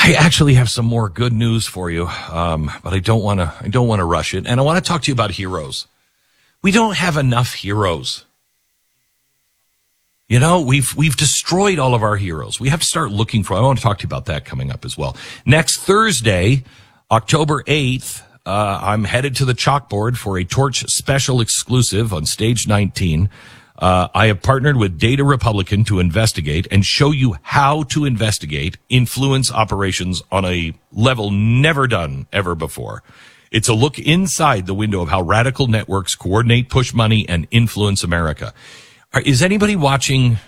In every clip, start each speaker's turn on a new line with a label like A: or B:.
A: I actually have some more good news for you, but I don't want to rush it, and I want to talk to you about heroes. We don't have enough heroes. You know, we've destroyed all of our heroes. We have to start looking for. I want to talk to you about that coming up as well. Next Thursday, October 8th, I'm headed to the chalkboard for a Torch special exclusive on Stage 19. I have partnered with Data Republican to investigate and show you how to investigate influence operations on a level never done ever before. It's a look inside the window of how radical networks coordinate, push money, and influence America. Is anybody watching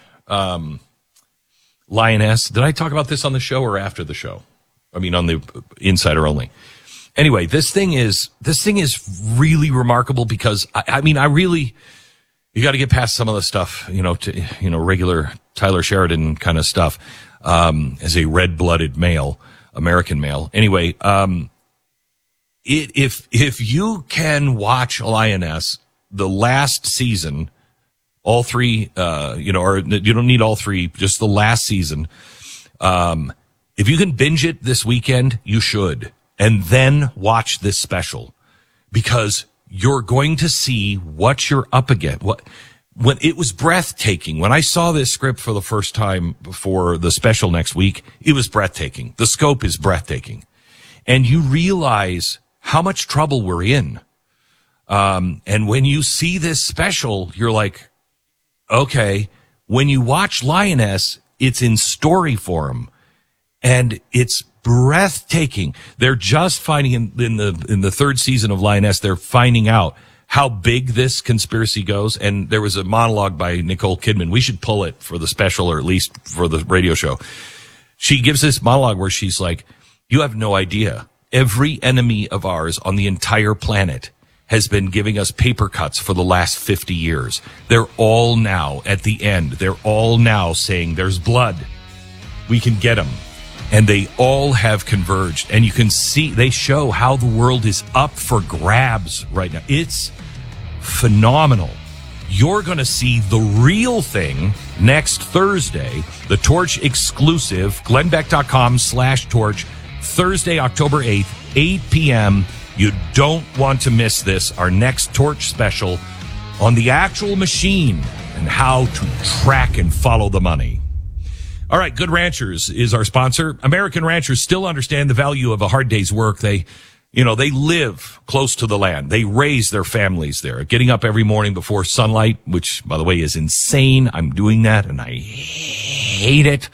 A: Lioness? Did I talk about this on the show or after the show? I mean, on the Insider only. Anyway, this thing is really remarkable because you got to get past some of the stuff, regular Tyler Sheridan kind of stuff, as a red-blooded male, American male. Anyway, if you can watch Lioness, the last season, all three, or you don't need all three, just the last season. If you can binge it this weekend, you should. And then watch this special because you're going to see what you're up against. When it was breathtaking. When I saw this script for the first time for the special next week, it was breathtaking. The scope is breathtaking. And you realize how much trouble we're in. And when you see this special, you're like, okay, when you watch Lioness, it's in story form and it's breathtaking. They're just finding in the third season of Lioness, they're finding out how big this conspiracy goes. And there was a monologue by Nicole Kidman. We should pull it for the special or at least for the radio show. She gives this monologue where she's like, you have no idea. Every enemy of ours on the entire planet has been giving us paper cuts for the last 50 years. They're all now at the end. They're all now saying there's blood. We can get them. And they all have converged. And you can see, they show how the world is up for grabs right now. It's phenomenal. You're going to see the real thing next Thursday, the Torch exclusive, glennbeck.com/torch, Thursday, October 8th, 8 p.m. You don't want to miss this, our next Torch special on the actual machine and how to track and follow the money. All right, Good Ranchers is our sponsor. American ranchers still understand the value of a hard day's work. They live close to the land. They raise their families there, getting up every morning before sunlight, which, by the way, is insane. I'm doing that, and I hate it.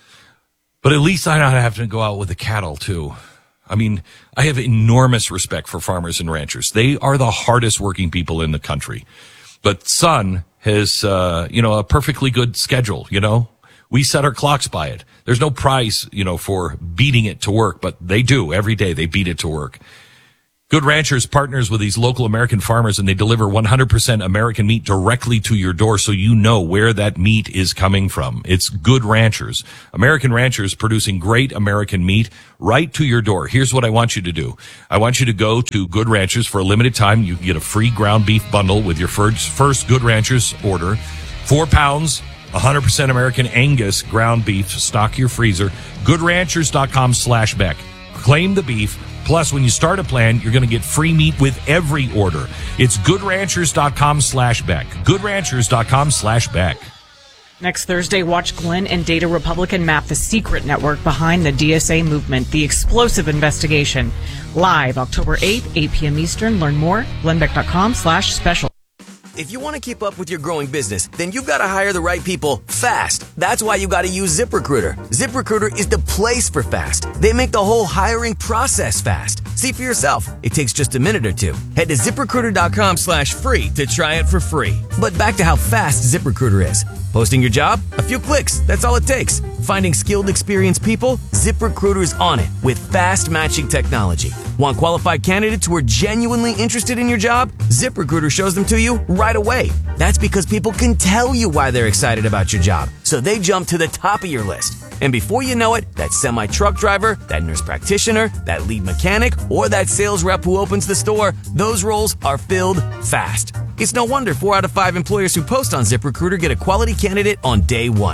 A: But at least I don't have to go out with the cattle, too. I mean, I have enormous respect for farmers and ranchers. They are the hardest working people in the country. But Sun has, a perfectly good schedule, We set our clocks by it. There's no prize, for beating it to work, but they do. Every day they beat it to work. Good Ranchers partners with these local American farmers, and they deliver 100% American meat directly to your door so you know where that meat is coming from. It's Good Ranchers. American ranchers producing great American meat right to your door. Here's what I want you to do. I want you to go to Good Ranchers for a limited time. You can get a free ground beef bundle with your first Good Ranchers order. 4 pounds. 100% American Angus ground beef. Stock your freezer. GoodRanchers.com/Beck. Claim the beef. Plus, when you start a plan, you're going to get free meat with every order. It's GoodRanchers.com/Beck. GoodRanchers.com/Beck.
B: Next Thursday, watch Glenn and Data Republican map the secret network behind the DSA movement, the explosive investigation. Live October 8th, 8 p.m. Eastern. Learn more, glennbeck.com/special.
C: If you want to keep up with your growing business, then you've got to hire the right people fast. That's why you got to use ZipRecruiter. ZipRecruiter is the place for fast. They make the whole hiring process fast. See for yourself. It takes just a minute or two. Head to ZipRecruiter.com/free to try it for free. But back to how fast ZipRecruiter is. Posting your job? A few clicks. That's all it takes. Finding skilled, experienced people? ZipRecruiter is on it with fast matching technology. Want qualified candidates who are genuinely interested in your job? ZipRecruiter shows them to you right away. That's because people can tell you why they're excited about your job, so they jump to the top of your list. And before you know it, that semi-truck driver, that nurse practitioner, that lead mechanic, or that sales rep who opens the store, those roles are filled fast. It's no wonder 4 out of 5 employers who post on ZipRecruiter get a quality candidate on day one.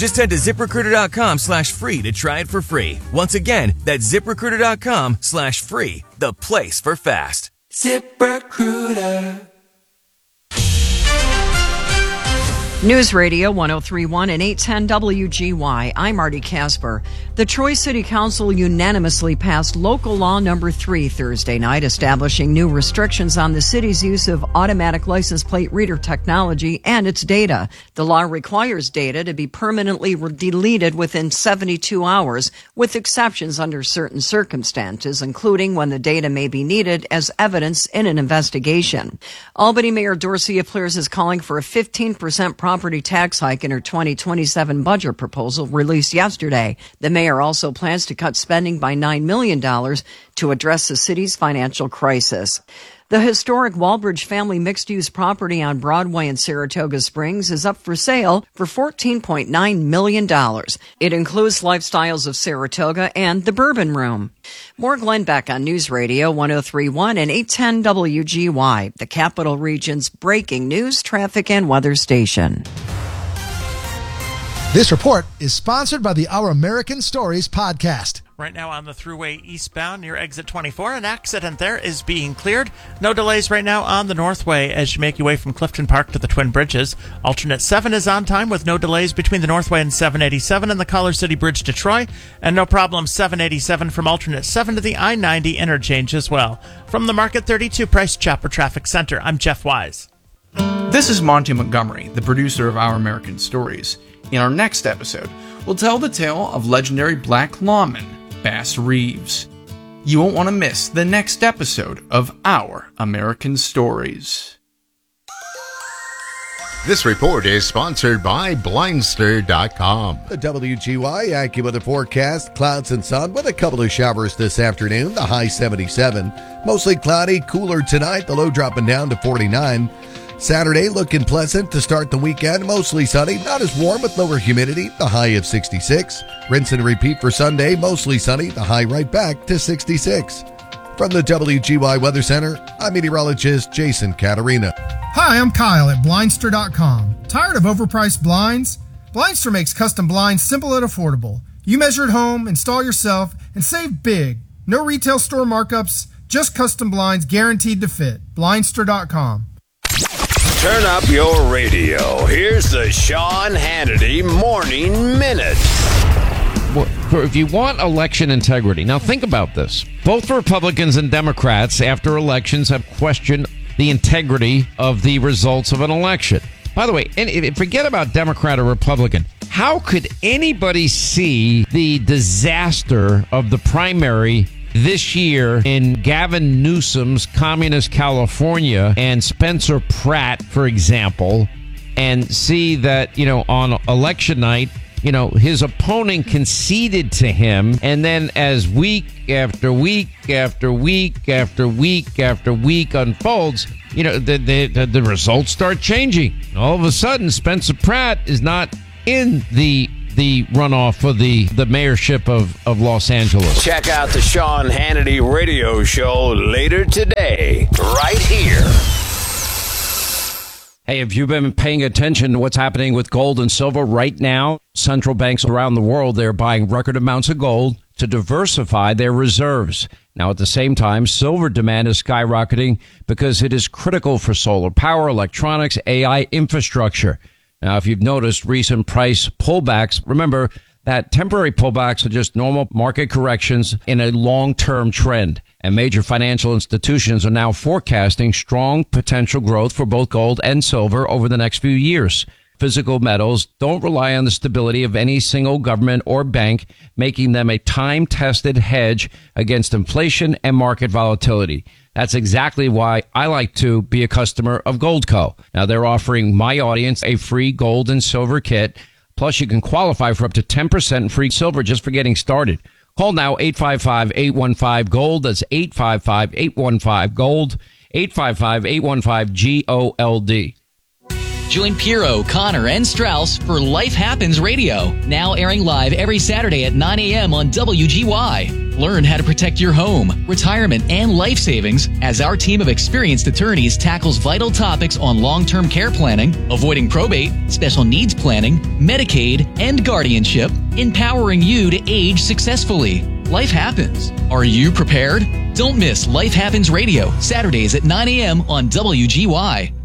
C: Just head to ZipRecruiter.com/free to try it for free. Once again, that's ZipRecruiter.com/free, the place for fast. ZipRecruiter.
D: News Radio 103.1 and 810 WGY. I'm Marty Casper. The Troy City Council unanimously passed Local Law Number 3 Thursday night, establishing new restrictions on the city's use of automatic license plate reader technology and its data. The law requires data to be permanently deleted within 72 hours, with exceptions under certain circumstances, including when the data may be needed as evidence in an investigation. Albany Mayor Dorcia Pleers is calling for a 15% property tax hike in her 2027 budget proposal released yesterday. The mayor also plans to cut spending by $9 million to address the city's financial crisis. The historic Walbridge family mixed-use property on Broadway in Saratoga Springs is up for sale for $14.9 million. It includes Lifestyles of Saratoga and the Bourbon Room. More Glenn Beck on News Radio 103.1 and 810 WGY, the Capital Region's breaking news, traffic, and weather station.
E: This report is sponsored by the Our American Stories podcast.
F: Right now on the Thruway eastbound near exit 24, an accident there is being cleared. No delays right now on the Northway as you make your way from Clifton Park to the Twin Bridges. Alternate 7 is on time with no delays between the Northway and 787 and the Collar City Bridge to Troy. And no problem 787 from alternate 7 to the I-90 interchange as well. From the Market 32 Price Chopper Traffic Center, I'm Jeff Wise.
G: This is Monty Montgomery, the producer of Our American Stories. In our next episode, we'll tell the tale of legendary black lawman Bass Reeves. You won't want to miss the next episode of Our American Stories.
H: This report is sponsored by Blindster.com.
I: The WGY AccuWeather forecast, clouds and sun with a couple of showers this afternoon, the high 77. Mostly cloudy, cooler tonight, the low dropping down to 49. Saturday looking pleasant to start the weekend, mostly sunny, not as warm with lower humidity, the high of 66. Rinse and repeat for Sunday, mostly sunny, the high right back to 66. From the WGY Weather Center, I'm meteorologist Jason Caterina.
E: Hi, I'm Kyle at Blindster.com. Tired of overpriced blinds? Blindster makes custom blinds simple and affordable. You measure at home, install yourself, and save big. No retail store markups, just custom blinds guaranteed to fit. Blindster.com.
J: Turn up your radio. Here's the Sean Hannity Morning Minute.
K: If you want election integrity, now think about this. Both Republicans and Democrats, after elections, have questioned the integrity of the results of an election. By the way, forget about Democrat or Republican. How could anybody see the disaster of the primary this year in Gavin Newsom's communist California and Spencer Pratt, for example, and see that, on election night, his opponent conceded to him, and then as week after week after week after week after week unfolds, the results start changing. All of a sudden, Spencer Pratt is not in the runoff for the mayorship of Los Angeles.
J: Check out the Sean Hannity radio show later today, right here.
K: Hey, have you been paying attention to what's happening with gold and silver right now? Central banks around the world, they're buying record amounts of gold to diversify their reserves. Now, at the same time, silver demand is skyrocketing because it is critical for solar power, electronics, AI infrastructure. Now, if you've noticed recent price pullbacks, remember that temporary pullbacks are just normal market corrections in a long-term trend. And major financial institutions are now forecasting strong potential growth for both gold and silver over the next few years. Physical metals don't rely on the stability of any single government or bank, making them a time-tested hedge against inflation and market volatility. That's exactly why I like to be a customer of Goldco. Now, they're offering my audience a free gold and silver kit. Plus, you can qualify for up to 10% free silver just for getting started. Call now, 855-815-GOLD. That's 855-815-GOLD, 855-815-GOLD.
L: Join Piero, Connor, and Strauss for Life Happens Radio, now airing live every Saturday at 9 a.m. on WGY. Learn how to protect your home, retirement, and life savings as our team of experienced attorneys tackles vital topics on long-term care planning, avoiding probate, special needs planning, Medicaid, and guardianship, empowering you to age successfully. Life happens. Are you prepared? Don't miss Life Happens Radio, Saturdays at 9 a.m. on WGY.